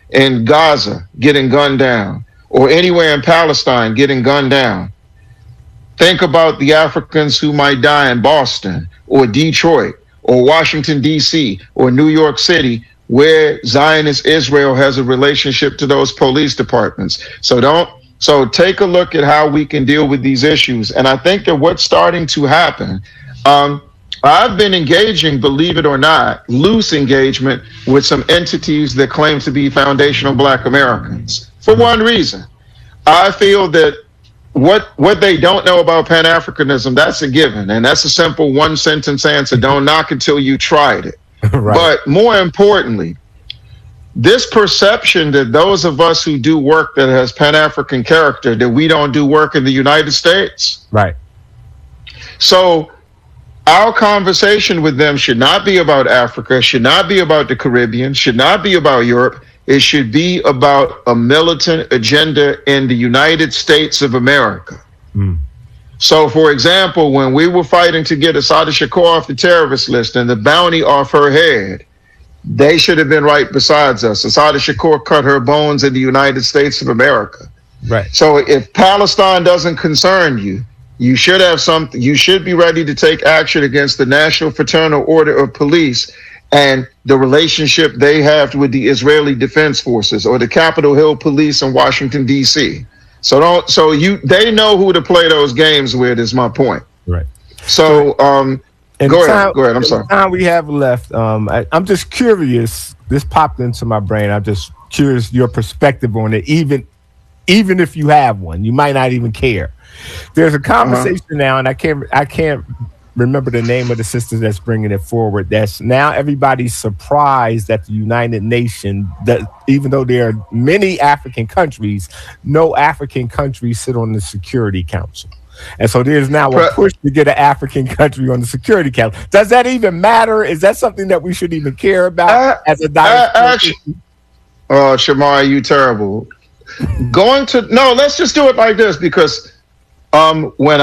in Gaza getting gunned down, or anywhere in Palestine getting gunned down. Think about the Africans who might die in Boston or Detroit or Washington, D.C. or New York City, where Zionist Israel has a relationship to those police departments. So take a look at how we can deal with these issues. And I think that what's starting to happen, I've been engaging, believe it or not, loose engagement with some entities that claim to be foundational Black Americans. For one reason, I feel that what they don't know about Pan-Africanism, that's a given. And that's a simple one-sentence answer. Don't knock until you tried it. Right. But more importantly, this perception that those of us who do work that has Pan-African character, that we don't do work in the United States. Right. So our conversation with them should not be about Africa, should not be about the Caribbean, should not be about Europe. It should be about a militant agenda in the United States of America. Mm. So, for example, when we were fighting to get Assata Shakur off the terrorist list and the bounty off her head, they should have been right besides us. Assata Shakur cut her bones in the United States of America. Right. So if Palestine doesn't concern you, you should have something. You should be ready to take action against the National Fraternal Order of Police and the relationship they have with the Israeli Defense Forces or the Capitol Hill Police in Washington, D.C. They know who to play those games with, is my point. Right. So go ahead. I'm sorry. The time we have left, I'm just curious. This popped into my brain. I'm just curious your perspective on it. Even if you have one, you might not even care. There's a conversation now, and I can't remember the name of the sister that's bringing it forward. That's now everybody's surprised that the United Nations, that even though there are many African countries, no African countries sit on the Security Council. And so there's now a push to get an African country on the Security Council. Does that even matter? Is that something that we should even care about as a diaspora? Shamar, you terrible. Let's just do it like this, because when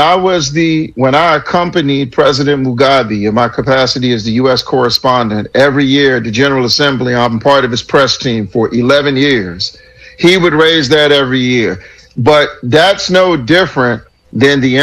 I accompanied President Mugabe in my capacity as the U.S. correspondent, every year at the General Assembly, I'm part of his press team for 11 years. He would raise that every year. But that's no different than the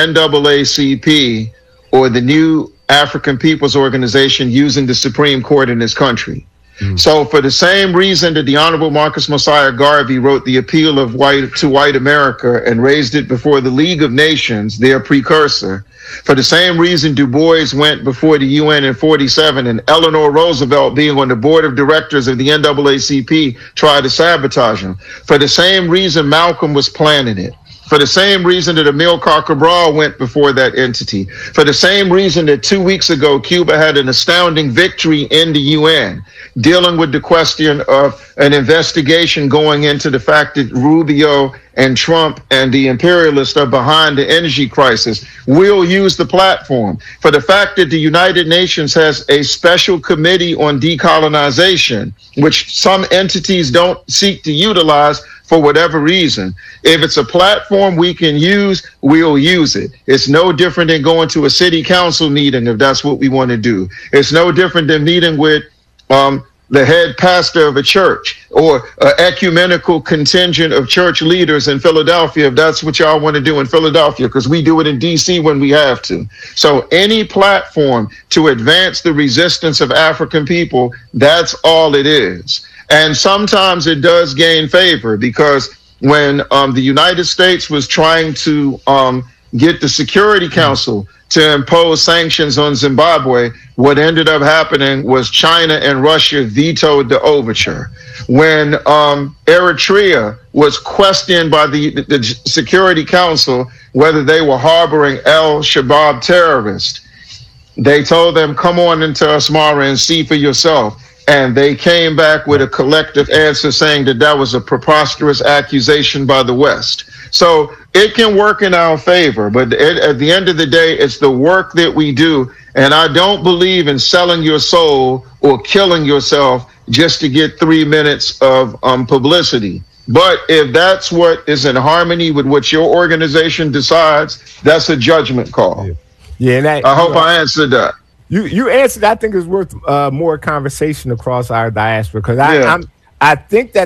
NAACP or the new African People's Organization using the Supreme Court in this country. So for the same reason that the Honorable Marcus Mosiah Garvey wrote the Appeal to White America and raised it before the League of Nations, their precursor, for the same reason Du Bois went before the UN in 1947 and Eleanor Roosevelt, being on the board of directors of the NAACP, tried to sabotage him. For the same reason Malcolm was planning it. For the same reason that Amilcar Cabral went before that entity. For the same reason that 2 weeks ago, Cuba had an astounding victory in the UN, dealing with the question of an investigation going into the fact that Rubio and Trump and the imperialists are behind the energy crisis. We'll use the platform. For the fact that the United Nations has a special committee on decolonization, which some entities don't seek to utilize for whatever reason. If it's a platform we can use, we'll use it. It's no different than going to a city council meeting if that's what we want to do. It's no different than meeting with the head pastor of a church or an ecumenical contingent of church leaders in Philadelphia, if that's what y'all want to do in Philadelphia, because we do it in DC when we have to. So any platform to advance the resistance of African people, that's all it is. And sometimes it does gain favor, because when the United States was trying to get the Security Council to impose sanctions on Zimbabwe, what ended up happening was China and Russia vetoed the overture. When Eritrea was questioned by the Security Council whether they were harboring al-Shabaab terrorists, they told them, come on into Asmara and see for yourself. And they came back with a collective answer saying that that was a preposterous accusation by the West. So it can work in our favor, but at the end of the day, it's the work that we do. And I don't believe in selling your soul or killing yourself just to get 3 minutes of publicity. But if that's what is in harmony with what your organization decides, that's a judgment call. Yeah, and I hope I answered that. You answered. I think it's worth more conversation across our diaspora, because I think that